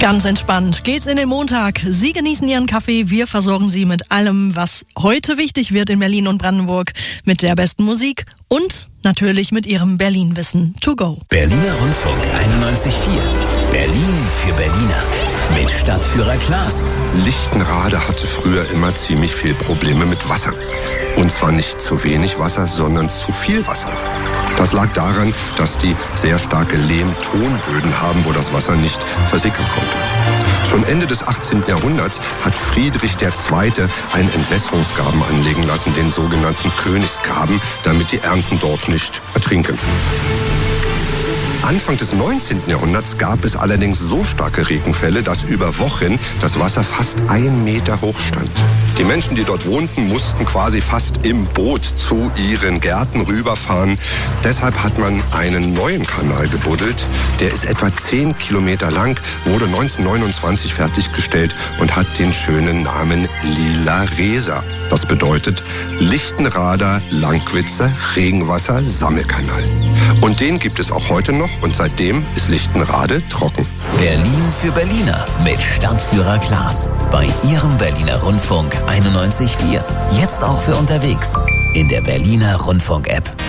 Ganz entspannt geht's in den Montag. Sie genießen Ihren Kaffee, wir versorgen Sie mit allem, was heute wichtig wird in Berlin und Brandenburg, mit der besten Musik und natürlich mit Ihrem Berlin-Wissen to go. Berliner Rundfunk 91.4. Berlin für Berliner. Mit Stadtführer Klaas. Lichtenrade hatte früher immer ziemlich viel Probleme mit Wasser. Und zwar nicht zu wenig Wasser, sondern zu viel Wasser. Das lag daran, dass die sehr starke Lehm-Tonböden haben, wo das Wasser nicht versickern konnte. Schon Ende des 18. Jahrhunderts hat Friedrich II. Einen Entwässerungsgraben anlegen lassen, den sogenannten Königsgraben, damit die Ernten dort nicht ertrinken. Anfang des 19. Jahrhunderts gab es allerdings so starke Regenfälle, dass über Wochen das Wasser fast 1 Meter hoch stand. Die Menschen, die dort wohnten, mussten quasi fast im Boot zu ihren Gärten rüberfahren. Deshalb hat man einen neuen Kanal gebuddelt. Der ist etwa 10 Kilometer lang, wurde 1929 fertiggestellt und hat den schönen Namen Lila Reser. Das bedeutet Lichtenrader Langwitzer Regenwasser Sammelkanal. Und den gibt es auch heute noch und seitdem ist Lichtenrade trocken. Berlin für Berliner mit Stadtführer Klaas. Bei Ihrem Berliner Rundfunk 91.4. Jetzt auch für unterwegs in der Berliner Rundfunk-App.